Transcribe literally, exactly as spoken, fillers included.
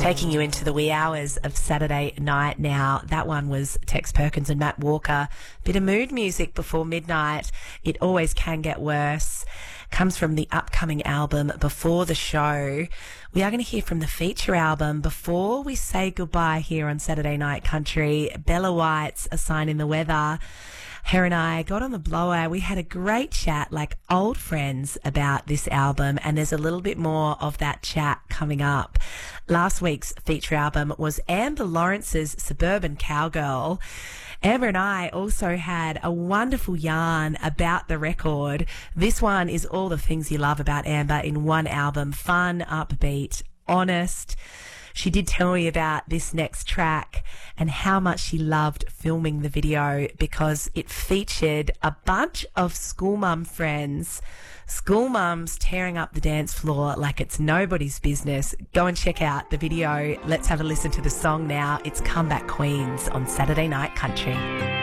Taking you into the wee hours of Saturday night now. That one was Tex Perkins and Matt Walker. Bit of mood music before midnight. It always can get worse. Comes from the upcoming album Before the Show. We are going to hear from the feature album before we say goodbye here on Saturday Night Country. Bella White's A Sign in the Weather. Her and I got on the blower. We had a great chat like old friends about this album, and there's a little bit more of that chat coming up. Last week's feature album was Amber Lawrence's Suburban Cowgirl. Amber and I also had a wonderful yarn about the record. This one is all the things you love about Amber in one album. Fun, upbeat, honest. She did tell me about this next track and how much she loved filming the video because it featured a bunch of school mum friends, school mums tearing up the dance floor like it's nobody's business. Go and check out the video. Let's have a listen to the song now. It's Comeback Queens on Saturday Night Country.